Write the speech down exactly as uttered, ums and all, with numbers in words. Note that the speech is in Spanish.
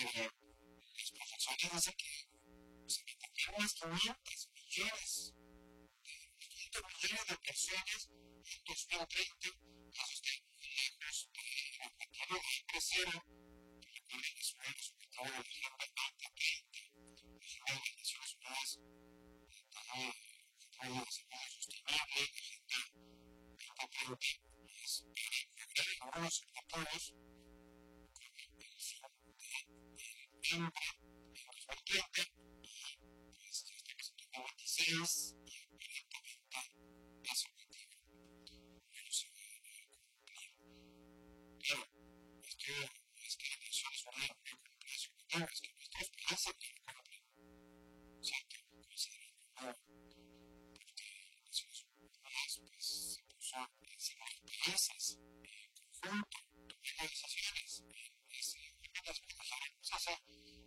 pero los profesores dicen que se metieron unas quinientos millones, quinientos millones de personas en dos mil treinta, eso está muy lejos del objetivo de crecer. Recuerden que son los objetivos de la Agenda veinte treinta, es una de las Naciones Unidas para el Desarrollo Sostenible, Agenda veinte treinta, es para lograr algunos objetivos con el fin de hambre en dos mil treinta y pues ya estamos en dos mil veintiséis y aparentemente ese objetivo no se va a cumplir. Claro, es que, es que las Naciones Unidas no cumplen ese objetivo, es que nuestros países no lo cumplen. O sea, que consideran que no, porque las Naciones Unidas pues se puso encima de los países en conjunto, tomando decisiones en ese ámbito, después dejaron cosas así.